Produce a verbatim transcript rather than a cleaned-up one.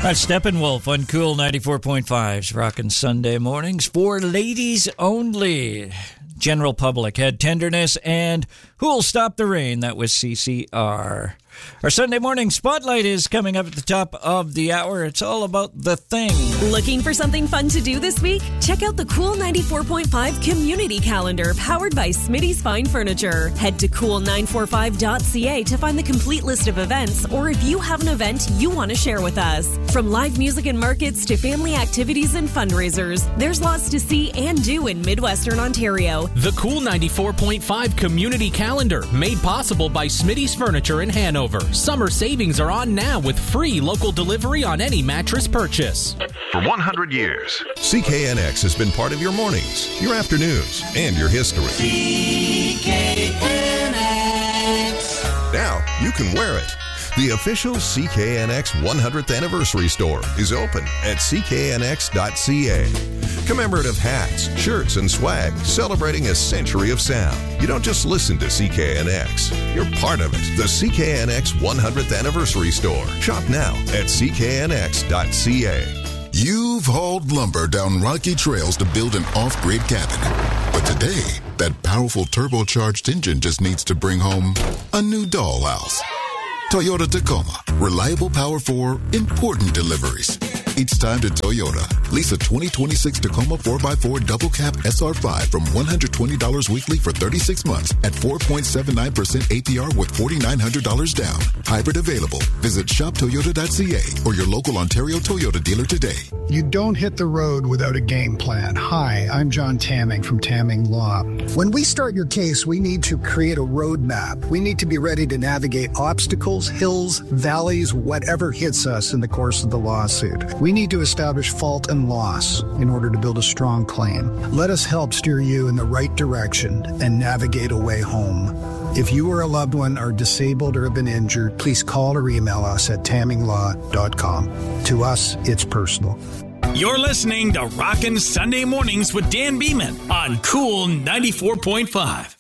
That's Steppenwolf on Cool ninety-four point five's Rockin' Sunday Mornings for ladies only. General public had Tenderness and Who'll Stop the Rain. That was C C R. Our Sunday morning spotlight is coming up at the top of the hour. It's all about The Thing. Looking for something fun to do this week? Check out the Cool ninety-four point five Community Calendar powered by Smitty's Fine Furniture. Head to cool nine four five dot c a to find the complete list of events, or if you have an event you want to share with us. From live music and markets to family activities and fundraisers, there's lots to see and do in Midwestern Ontario. The Cool ninety-four point five Community Calendar, made possible by Smitty's Furniture in Hanover. Summer savings are on now with free local delivery on any mattress purchase. For one hundred years, C K N X has been part of your mornings, your afternoons, and your history. C K N X. Now you can wear it. The official C K N X one hundredth Anniversary Store is open at c k n x dot c a. Commemorative hats, shirts, and swag celebrating a century of sound. You don't just listen to C K N X. You're part of it. The C K N X one hundredth Anniversary Store. Shop now at c k n x dot c a. You've hauled lumber down rocky trails to build an off-grid cabin. But today, that powerful turbocharged engine just needs to bring home a new dollhouse. Toyota Tacoma. Reliable power for important deliveries. It's time to Toyota. Lease a twenty twenty-six Tacoma four by four double cab S R five from one hundred twenty dollars weekly for thirty-six months at four point seven nine percent A P R with four thousand nine hundred dollars down. Hybrid available. Visit shop toyota dot c a or your local Ontario Toyota dealer today. You don't hit the road without a game plan. Hi, I'm John Tamming from Tamming Law. When we start your case, we need to create a roadmap. We need to be ready to navigate obstacles, hills, valleys, whatever hits us in the course of the lawsuit. We need to establish fault and loss in order to build a strong claim. Let us help steer you in the right direction and navigate a way home. If you or a loved one are disabled or have been injured, please call or email us at tamming law dot com. To us, it's personal. You're listening to Rockin' Sunday Mornings with Dan Beeman on Cool ninety-four point five.